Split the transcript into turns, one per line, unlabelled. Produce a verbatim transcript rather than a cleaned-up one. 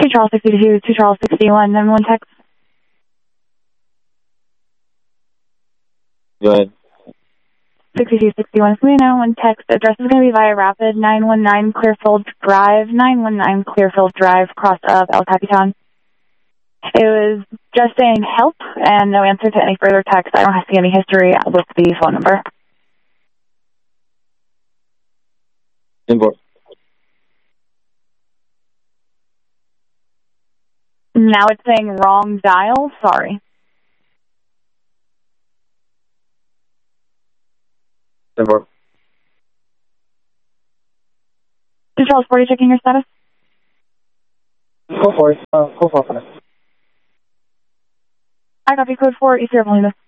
two Charles sixty-two, two Charles sixty-one, then one text.
Go ahead.
sixty-two sixty-one, so we know one text. Address is going to be via Rapid, nine one nine Clearfield Drive, nine one nine Clearfield Drive, cross of El Capitan. It was just saying help and no answer to any further text. I don't have to see any history with the phone number.
Import.
Now it's saying wrong dial. Sorry.
Import.
two Charles forty, checking your status.
Go for it. Uh, go for it.
I copy code four, East Airplane.